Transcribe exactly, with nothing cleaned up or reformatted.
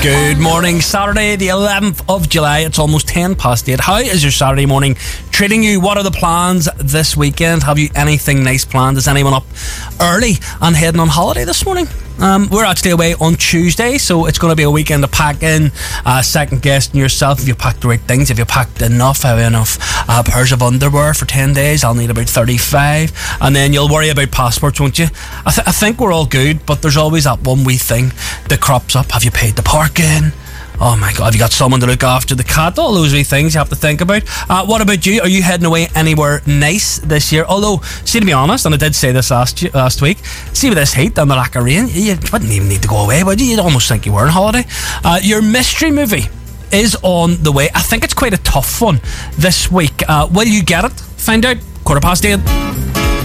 Good morning, Saturday the eleventh of July. It's almost ten past eight. How is your Saturday morning treating you? What are the plans this weekend? Have you anything nice planned? Is anyone up early and heading on holiday this morning? Um, we're actually away on Tuesday, so it's going to be a weekend of packing, uh, second guessing yourself if you packed the right things, if you packed enough, have enough uh, pairs of underwear for ten days. I'll need about thirty-five, and then you'll worry about passports, won't you? I, th- I think we're all good, but there's always that one wee thing that crops up. Have you paid the parking? Oh my God, have you got someone to look after the cat? All those wee things you have to think about. Uh, what about you? Are you heading away anywhere nice this year? Although, see, to be honest, and I did say this last last week, see with this heat and the lack of rain, you wouldn't even need to go away, would you? You'd almost think you were on holiday. Uh, your mystery movie is on the way. I think it's quite a tough one this week. Uh, will you get it? Find out. Quarter past eight.